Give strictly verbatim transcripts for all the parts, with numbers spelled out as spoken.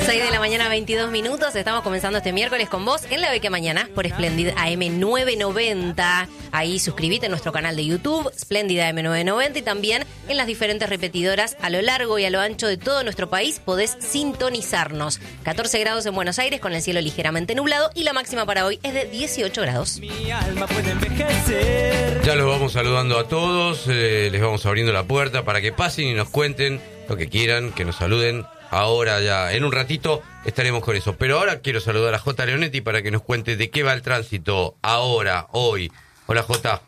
seis de la mañana, veintidós minutos. Estamos comenzando este miércoles con vos en La Beca Mañana por Splendid A M novecientos noventa. Ahí suscríbete a nuestro canal de YouTube, Splendid A M novecientos noventa, y también en las diferentes repetidoras a lo largo y a lo ancho de todo nuestro país podés sintonizarnos. catorce grados en Buenos Aires con el cielo ligeramente nublado y la máxima para hoy es de dieciocho grados. Mi alma puede envejecer. Ya los vamos saludando a todos, eh, les vamos abriendo la puerta para que pasen y nos cuenten lo que quieran, que nos saluden. Ahora ya, en un ratito estaremos con eso. Pero ahora quiero saludar a J. Leonetti para que nos cuente de qué va el tránsito ahora, hoy. Hola, J.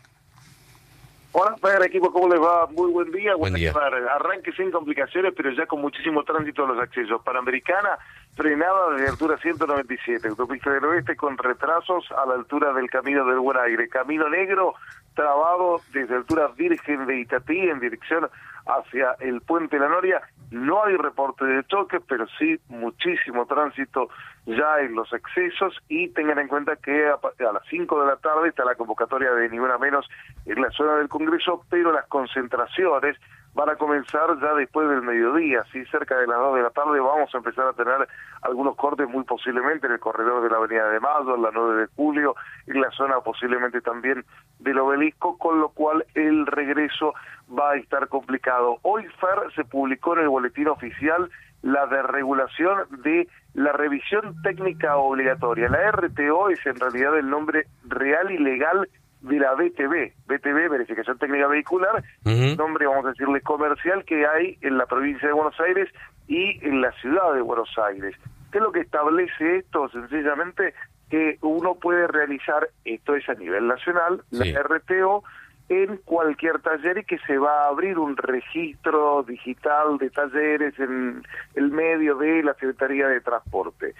Hola, Fer, equipo, ¿cómo les va? Muy buen día. Buen día. Arranque sin complicaciones, pero ya con muchísimo tránsito a los accesos. Panamericana, frenada desde altura ciento noventa y siete. Autopista del Oeste con retrasos a la altura del Camino del Buen Aire. Camino Negro, trabado desde altura Virgen de Itatí en dirección hacia el Puente La Noria. No hay reporte de choques, pero sí muchísimo tránsito ya en los accesos, y tengan en cuenta que a, a las cinco de la tarde está la convocatoria de Ni Una Menos en la zona del Congreso, pero las concentraciones van a comenzar ya después del mediodía, ¿sí? Cerca de las dos de la tarde vamos a empezar a tener algunos cortes muy posiblemente en el corredor de la Avenida de Mayo, en la nueve de julio, en la zona posiblemente también del Obelisco, con lo cual el regreso va a estar complicado. Hoy, Fer, se publicó en el boletín oficial la desregulación de la revisión técnica obligatoria. La R T O es en realidad el nombre real y legal de la B T V, B T V, Verificación Técnica Vehicular, uh-huh. Nombre, vamos a decirle, comercial que hay en la provincia de Buenos Aires y en la ciudad de Buenos Aires. ¿Qué es lo que establece esto? Sencillamente que uno puede realizar, esto es a nivel nacional, sí. La R T O en cualquier taller, y que se va a abrir un registro digital de talleres en el medio de la Secretaría de Transporte.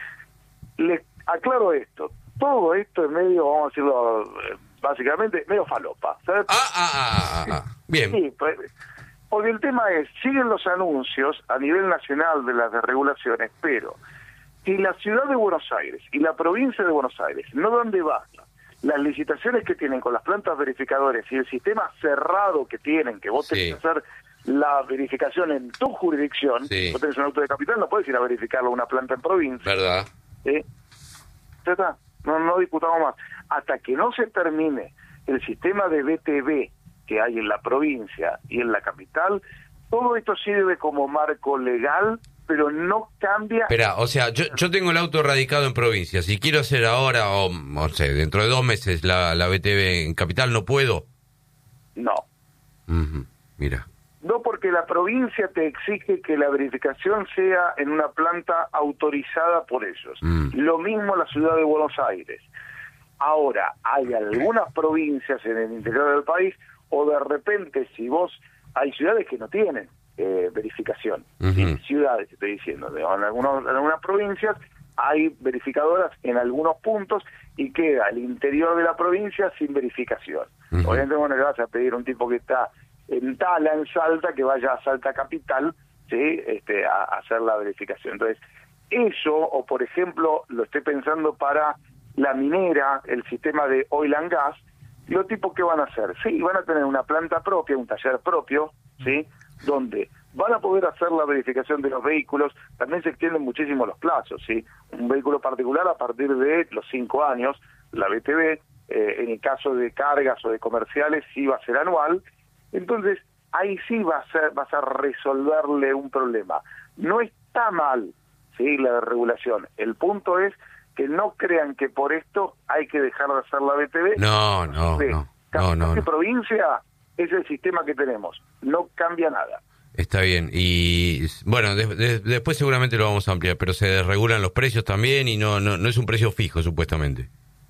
Les aclaro esto, todo esto es medio, vamos a decirlo, básicamente, medio falopa, ¿sabes? Ah, ah, ah, ah, bien. Sí, pues, porque el tema es, siguen los anuncios a nivel nacional de las desregulaciones, pero si la ciudad de Buenos Aires y la provincia de Buenos Aires no dan de baja las licitaciones que tienen con las plantas verificadoras y el sistema cerrado que tienen, que vos sí. tenés que hacer la verificación en tu jurisdicción, sí. Vos tenés un auto de capital, no podés ir a verificarlo a una planta en provincia. ¿Verdad? ¿Sí? Ya está, no, no discutamos más. Hasta que no se termine el sistema de B T V que hay en la provincia y en la capital, todo esto sirve como marco legal, pero no cambia. Espera, o sea, yo, yo tengo el auto radicado en provincia. Si quiero hacer ahora, o no sé, dentro de dos meses la, la B T V en capital, ¿no puedo? No. Uh-huh. Mira. No, porque la provincia te exige que la verificación sea en una planta autorizada por ellos. Mm. Lo mismo la ciudad de Buenos Aires. Ahora, hay algunas provincias en el interior del país, o de repente, si vos, hay ciudades que no tienen eh, verificación. Uh-huh. ¿Sí? Ciudades, estoy diciendo. En, algunos, en algunas provincias hay verificadoras en algunos puntos y queda el interior de la provincia sin verificación. Uh-huh. Obviamente, bueno, le vas a pedir a un tipo que está en Tala, en Salta, que vaya a Salta Capital, ¿sí? este, a, a hacer la verificación. Entonces, eso, o por ejemplo, lo estoy pensando para la minera, el sistema de oil and gas, los tipos que van a hacer, sí, van a tener una planta propia, un taller propio, sí, donde van a poder hacer la verificación de los vehículos. También se extienden muchísimo los plazos, sí, un vehículo particular a partir de los cinco años, la B T V, eh, en el caso de cargas o de comerciales sí va a ser anual. Entonces ahí sí va a ser, vas a resolverle un problema. No está mal, sí, la regulación. El punto es que no crean que por esto hay que dejar de hacer la B T V. No, no, sí. no. Cada no, no. provincia es el sistema que tenemos. No cambia nada. Está bien. Y bueno, de, de, después seguramente lo vamos a ampliar, pero se desregulan los precios también y no no, no es un precio fijo, supuestamente.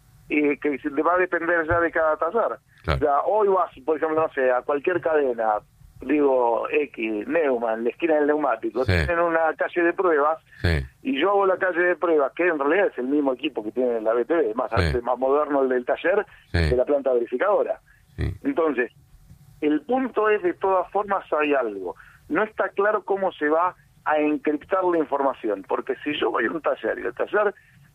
Y que va a depender ya de cada taller. Claro. O sea, hoy vas, por ejemplo, no sé, a cualquier cadena, digo X, Neumann, la esquina del neumático, sí. tienen una calle de pruebas, sí. y yo hago la calle de pruebas, que en realidad es el mismo equipo que tiene la B T V, más, sí. más moderno el del taller, sí. de la planta verificadora. Sí. Entonces, el punto es, de todas formas, hay algo. No está claro cómo se va a encriptar la información, porque si yo voy a un taller y el taller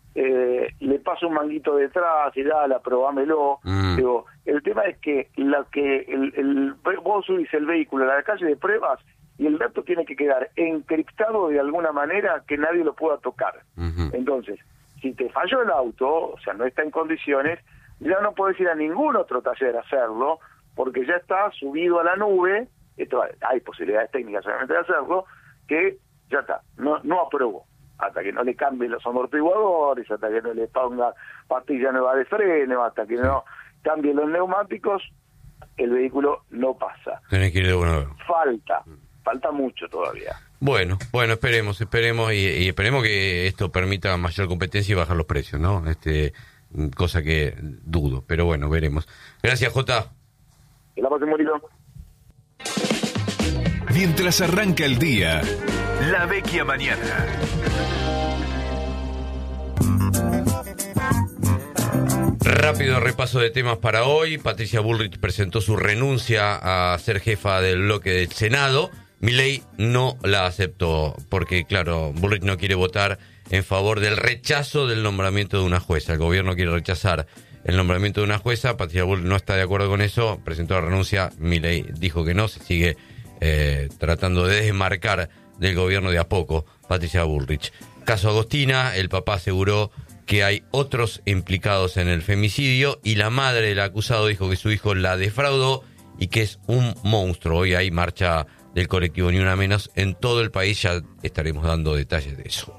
eh, le paso un manguito detrás y dale, aprobámelo, mm. digo, el tema es que la que el, el, vos subís el vehículo a la calle de pruebas y el dato tiene que quedar encriptado de alguna manera que nadie lo pueda tocar. Uh-huh. Entonces, si te falló el auto, o sea, no está en condiciones, ya no puedes ir a ningún otro taller a hacerlo, porque ya está subido a la nube. Esto, hay posibilidades técnicas solamente de hacerlo, que ya está, no, no aprobó, hasta que no le cambien los amortiguadores, hasta que no le ponga pastilla nueva de freno, hasta que no cambien los neumáticos, el vehículo no pasa. Tenés que ir de bueno. Falta, falta mucho todavía. Bueno, bueno, esperemos, esperemos y, y esperemos que esto permita mayor competencia y bajar los precios, ¿no? Este, cosa que dudo, pero bueno, veremos. Gracias, Jota. Que la pasen bonito. Mientras arranca el día, La Vecchia Mañana. Rápido repaso de temas para hoy. Patricia Bullrich presentó su renuncia a ser jefa del bloque del Senado. Milei no la aceptó porque, claro, Bullrich no quiere votar en favor del rechazo del nombramiento de una jueza. El gobierno quiere rechazar el nombramiento de una jueza. Patricia Bullrich no está de acuerdo con eso, presentó la renuncia. Milei dijo que no, se sigue eh, tratando de desmarcar del gobierno de a poco Patricia Bullrich. Caso Agostina, el papá aseguró que hay otros implicados en el femicidio y la madre del acusado dijo que su hijo la defraudó y que es un monstruo. Hoy hay marcha del colectivo Ni Una Menos en todo el país, ya estaremos dando detalles de eso.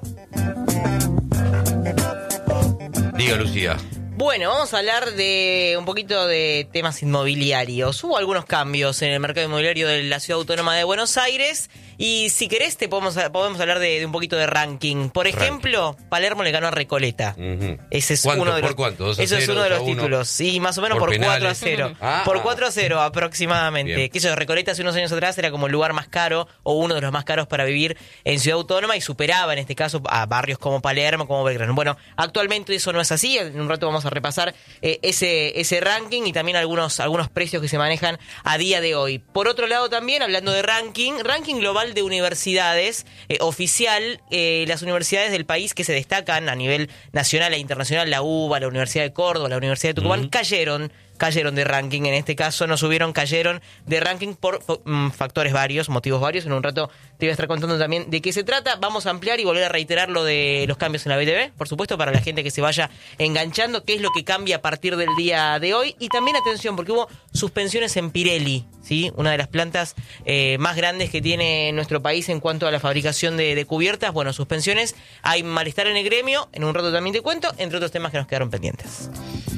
Diga, Lucía. Bueno, vamos a hablar de un poquito de temas inmobiliarios. Hubo algunos cambios en el mercado inmobiliario de la Ciudad Autónoma de Buenos Aires y si querés te podemos, podemos hablar de, de un poquito de ranking. Por ejemplo, ranking. Palermo le ganó a Recoleta. Uh-huh. Ese es ¿Cuánto? uno de los, ¿Por cuánto? ¿dos a Eso cero, es uno de los uno, títulos. Sí, más o menos por, por cuatro a cero. Ah, por cuatro a cero aproximadamente. Que eso de Recoleta hace unos años atrás era como el lugar más caro o uno de los más caros para vivir en Ciudad Autónoma y superaba en este caso a barrios como Palermo, como Belgrano. Bueno, actualmente eso no es así. En un rato vamos a repasar eh, ese ese ranking y también algunos algunos precios que se manejan a día de hoy. Por otro lado también, hablando de ranking, ranking global de universidades eh, oficial, eh, las universidades del país que se destacan a nivel nacional e internacional, la U B A, la Universidad de Córdoba, la Universidad de Tucumán, uh-huh. cayeron cayeron de ranking, en este caso no subieron, cayeron de ranking por um, factores varios, motivos varios. En un rato te voy a estar contando también de qué se trata. Vamos a ampliar y volver a reiterar lo de los cambios en la B T V, por supuesto, para la gente que se vaya enganchando, qué es lo que cambia a partir del día de hoy. Y también atención, porque hubo suspensiones en Pirelli, ¿sí? Una de las plantas eh, más grandes que tiene nuestro país en cuanto a la fabricación de, de cubiertas. Bueno, suspensiones, hay malestar en el gremio, en un rato también te cuento, entre otros temas que nos quedaron pendientes.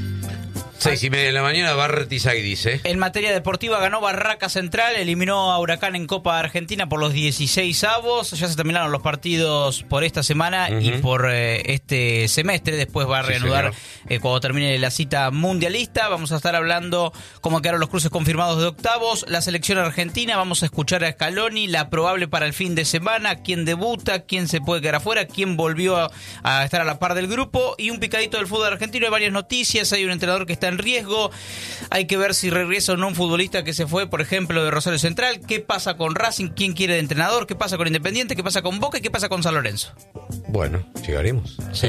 Seis y media de la mañana, Barretizay dice. En materia deportiva ganó Barraca Central, eliminó a Huracán en Copa Argentina por los dieciséis avos. Ya se terminaron los partidos por esta semana uh-huh. y por eh, este semestre. Después va a reanudar sí, eh, cuando termine la cita mundialista. Vamos a estar hablando cómo quedaron los cruces confirmados de octavos. La selección argentina, vamos a escuchar a Scaloni, la probable para el fin de semana, quién debuta, quién se puede quedar afuera, quién volvió a, a estar a la par del grupo. Y un picadito del fútbol argentino, hay varias noticias. Hay un entrenador que está en riesgo, hay que ver si regresa o no un futbolista que se fue, por ejemplo, de Rosario Central. ¿Qué pasa con Racing? ¿Quién quiere de entrenador? ¿Qué pasa con Independiente? ¿Qué pasa con Boca? ¿Y qué pasa con San Lorenzo? Bueno, llegaremos. Sí.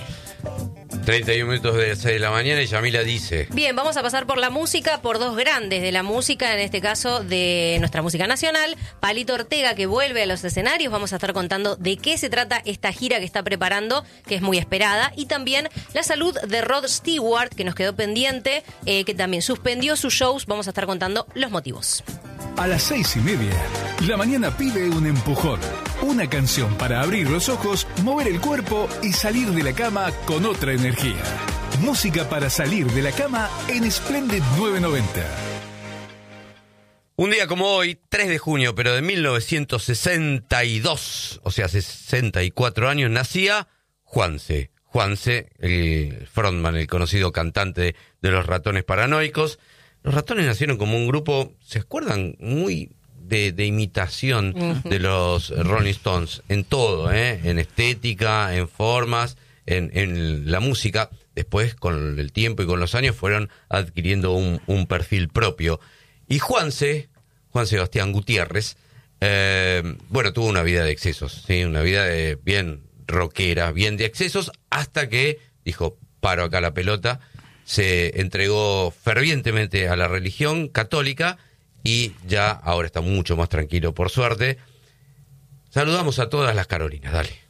treinta y un minutos de las seis de la mañana y Yamila dice. Bien, vamos a pasar por la música, por dos grandes de la música, en este caso de nuestra música nacional. Palito Ortega, que vuelve a los escenarios. Vamos a estar contando de qué se trata esta gira que está preparando, que es muy esperada. Y también la salud de Rod Stewart, que nos quedó pendiente, eh, que también suspendió sus shows. Vamos a estar contando los motivos. A las seis y media, la mañana pide un empujón. Una canción para abrir los ojos, mover el cuerpo y salir de la cama con otra energía. Música para salir de la cama en Splendid novecientos noventa. Un día como hoy, tres de junio, pero de mil novecientos sesenta y dos, o sea, hace sesenta y cuatro años, nacía Juanse. Juanse, el frontman, el conocido cantante de Los Ratones Paranoicos. Los Ratones nacieron como un grupo, ¿se acuerdan? Muy de, de imitación uh-huh. de los Rolling Stones, en todo, ¿eh? En estética, en formas, en, en la música. Después, con el tiempo y con los años, fueron adquiriendo un, un perfil propio. Y Juanse, Juan Sebastián Gutiérrez, eh, bueno, tuvo una vida de excesos, ¿sí? Una vida de, bien rockera, bien de excesos, hasta que dijo, paro acá la pelota. Se entregó fervientemente a la religión católica y ya ahora está mucho más tranquilo, por suerte. Saludamos a todas las Carolinas, dale.